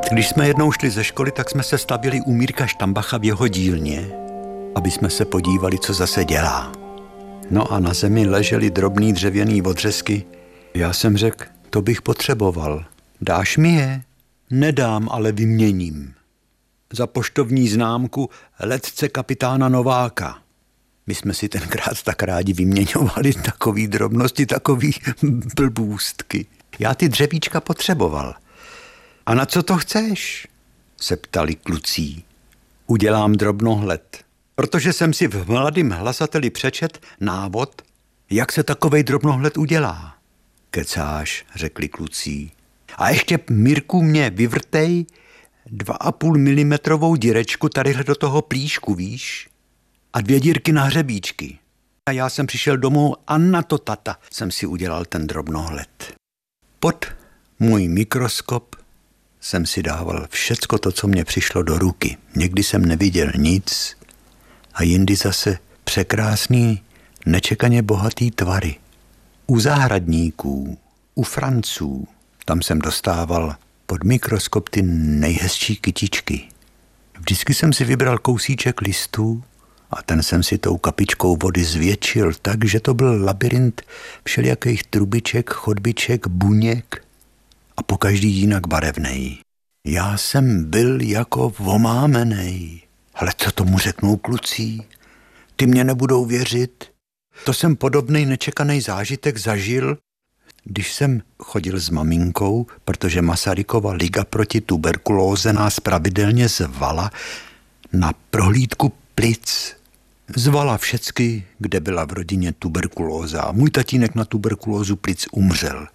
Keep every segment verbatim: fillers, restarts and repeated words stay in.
Když jsme jednou šli ze školy, tak jsme se stavili u Mírka Štambacha v jeho dílně, aby jsme se podívali, co zase dělá. No a na zemi ležely drobný dřevěný odřezky. Já jsem řekl, to bych potřeboval. Dáš mi je? Nedám, ale vyměním. Za poštovní známku letce kapitána Nováka. My jsme si tenkrát tak rádi vyměňovali takový drobnosti, takový blbůstky. Já ty dřevíčka potřeboval. A na co to chceš? Se ptali kluci. Udělám drobnohled, protože jsem si v Mladým hlasateli přečet návod, jak se takovej drobnohled udělá. Kecáš, řekli kluci. A ještě, Mirku, mě vyvrtej dva a půl milimetrovou dírečku tadyhle do toho plíšku, víš? A dvě dírky na hřebíčky. A já jsem přišel domů a na to tata jsem si udělal ten drobnohled. Pod můj mikroskop jsem si dával všecko to, co mě přišlo do ruky. Někdy jsem neviděl nic a jindy zase překrásný, nečekaně bohatý tvary. U zahradníků, u Franců, tam jsem dostával pod mikroskop ty nejhezčí kytičky. Vždycky jsem si vybral kousíček listů a ten jsem si tou kapičkou vody zvětšil tak, že to byl labyrint všelijakých trubiček, chodbiček, buněk a pokaždý jinak barevnej. Já jsem byl jako omámenej. Ale co tomu řeknou kluci? Ty mě nebudou věřit. To jsem podobnej nečekaný zážitek zažil, když jsem chodil s maminkou, protože Masarykova liga proti tuberkulóze nás pravidelně zvala na prohlídku plic. Zvala všecky, kde byla v rodině tuberkulóza. Můj tatínek na tuberkulózu plic umřel.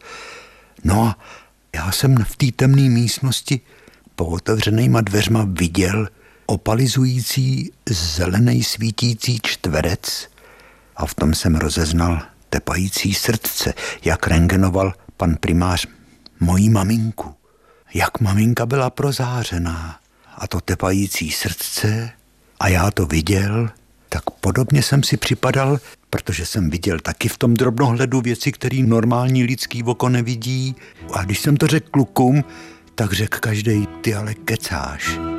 No a já jsem v té temné místnosti po otevřenýma dveřma viděl opalizující zelenej svítící čtverec a v tom jsem rozeznal tepající srdce, jak rentgenoval pan primář mojí maminku. Jak maminka byla prozářená a to tepající srdce a já to viděl, tak podobně jsem si připadal, protože jsem viděl taky v tom drobnohledu věci, které normální lidský oko nevidí. A když jsem to řekl klukům, tak řekl každej, ty ale kecáš.